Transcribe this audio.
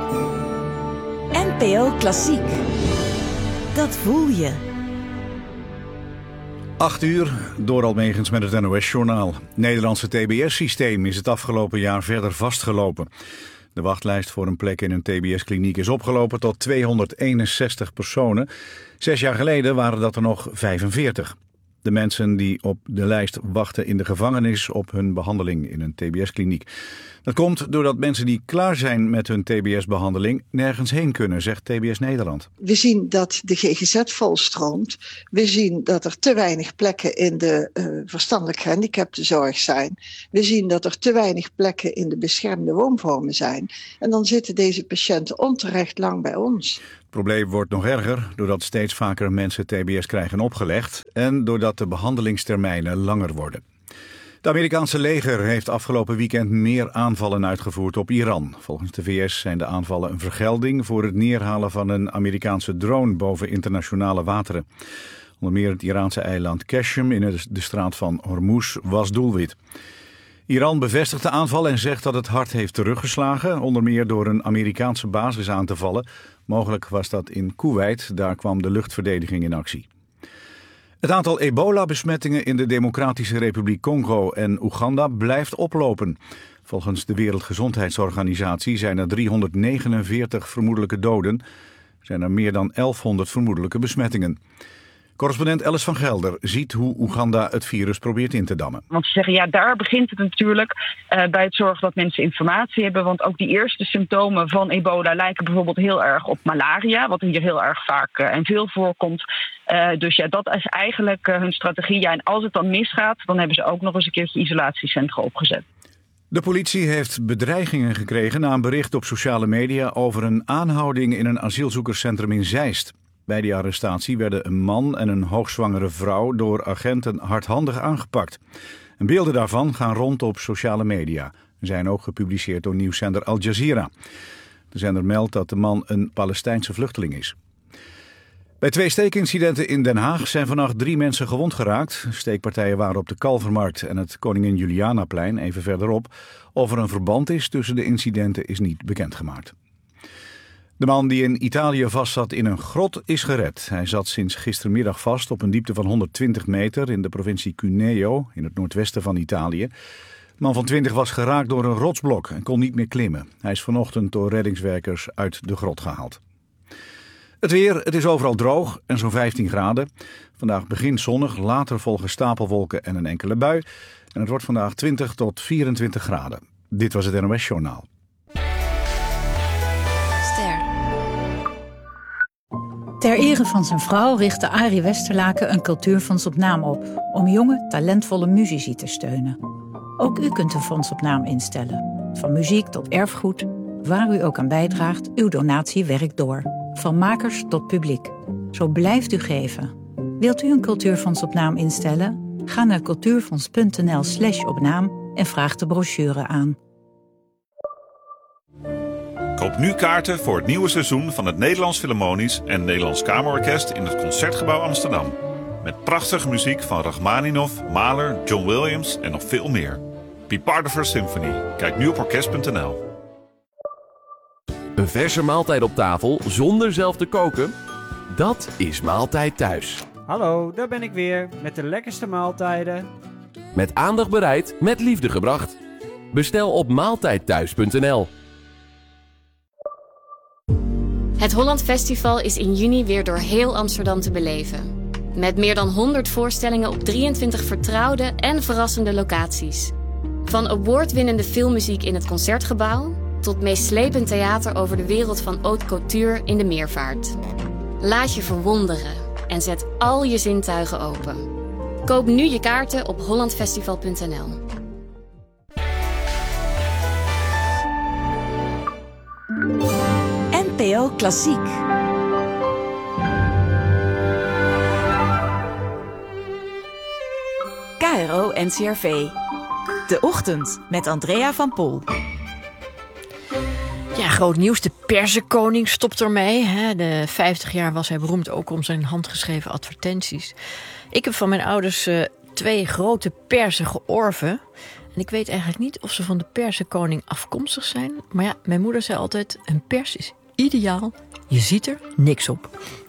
NPO Klassiek. Dat voel je. 8:00, door Almegens met het NOS-journaal. Het Nederlandse TBS-systeem is het afgelopen jaar verder vastgelopen. De wachtlijst voor een plek in een TBS-kliniek is opgelopen tot 261 personen. 6 jaar geleden waren dat er nog 45. De mensen die op de lijst wachten in de gevangenis op hun behandeling in een TBS-kliniek. Dat komt doordat mensen die klaar zijn met hun TBS-behandeling nergens heen kunnen, zegt TBS Nederland. We zien dat de GGZ volstroomt. We zien dat er te weinig plekken in de verstandelijk gehandicaptenzorg zijn. We zien dat er te weinig plekken in de beschermde woonvormen zijn. En dan zitten deze patiënten onterecht lang bij ons. Het probleem wordt nog erger doordat steeds vaker mensen TBS krijgen opgelegd en doordat de behandelingstermijnen langer worden. Het Amerikaanse leger heeft afgelopen weekend meer aanvallen uitgevoerd op Iran. Volgens de VS zijn de aanvallen een vergelding voor het neerhalen van een Amerikaanse drone boven internationale wateren. Onder meer het Iraanse eiland Qashm in de straat van Hormuz was doelwit. Iran bevestigt de aanval en zegt dat het hard heeft teruggeslagen, onder meer door een Amerikaanse basis aan te vallen. Mogelijk was dat in Koeweit, daar kwam de luchtverdediging in actie. Het aantal ebola-besmettingen in de Democratische Republiek Congo en Oeganda blijft oplopen. Volgens de Wereldgezondheidsorganisatie zijn er 349 vermoedelijke doden. Er zijn er meer dan 1100 vermoedelijke besmettingen. Correspondent Alice van Gelder ziet hoe Oeganda het virus probeert in te dammen. Want ze zeggen, ja, daar begint het natuurlijk bij het zorgen dat mensen informatie hebben. Want ook die eerste symptomen van ebola lijken bijvoorbeeld heel erg op malaria, wat hier heel erg vaak en veel voorkomt. Dus ja, dat is eigenlijk hun strategie. Ja, en als het dan misgaat, dan hebben ze ook nog eens een keertje isolatiecentra opgezet. De politie heeft bedreigingen gekregen na een bericht op sociale media over een aanhouding in een asielzoekerscentrum in Zeist. Bij die arrestatie werden een man en een hoogzwangere vrouw door agenten hardhandig aangepakt. En beelden daarvan gaan rond op sociale media en zijn ook gepubliceerd door nieuwszender Al Jazeera. De zender meldt dat de man een Palestijnse vluchteling is. Bij 2 steekincidenten in Den Haag zijn vannacht 3 mensen gewond geraakt. Steekpartijen waren op de Kalvermarkt en het Koningin Julianaplein even verderop. Of er een verband is tussen de incidenten is niet bekendgemaakt. De man die in Italië vastzat in een grot is gered. Hij zat sinds gistermiddag vast op een diepte van 120 meter in de provincie Cuneo in het noordwesten van Italië. De man van 20 was geraakt door een rotsblok en kon niet meer klimmen. Hij is vanochtend door reddingswerkers uit de grot gehaald. Het weer, het is overal droog en zo'n 15 graden. Vandaag begint zonnig, later volgen stapelwolken en een enkele bui. En het wordt vandaag 20 tot 24 graden. Dit was het NOS Journaal. Ter ere van zijn vrouw richtte Arie Westerlaken een cultuurfonds op naam op om jonge, talentvolle muzici te steunen. Ook u kunt een fonds op naam instellen. Van muziek tot erfgoed, waar u ook aan bijdraagt, uw donatie werkt door. Van makers tot publiek. Zo blijft u geven. Wilt u een cultuurfonds op naam instellen? Ga naar cultuurfonds.nl/opnaam en vraag de brochure aan. Koop nu kaarten voor het nieuwe seizoen van het Nederlands Philharmonisch en Nederlands Kamerorkest in het Concertgebouw Amsterdam. Met prachtige muziek van Rachmaninoff, Mahler, John Williams en nog veel meer. Be part of our symphony. Kijk nu op orkest.nl. Een verse maaltijd op tafel zonder zelf te koken? Dat is Maaltijd Thuis. Hallo, daar ben ik weer met de lekkerste maaltijden. Met aandacht bereid, met liefde gebracht. Bestel op maaltijdthuis.nl. Het Holland Festival is in juni weer door heel Amsterdam te beleven. Met meer dan 100 voorstellingen op 23 vertrouwde en verrassende locaties. Van awardwinnende filmmuziek in het Concertgebouw tot meeslepend theater over de wereld van haute couture in de Meervaart. Laat je verwonderen en zet al je zintuigen open. Koop nu je kaarten op hollandfestival.nl. NPO Klassiek. KRO NCRV. De Ochtend met Andrea van Pol. Ja, groot nieuws. De persenkoning stopt ermee. De 50 jaar was hij beroemd ook om zijn handgeschreven advertenties. Ik heb van mijn ouders 2 grote persen georven. En ik weet eigenlijk niet of ze van de persenkoning afkomstig zijn. Maar ja, mijn moeder zei altijd, een pers is ideaal. Je ziet er niks op.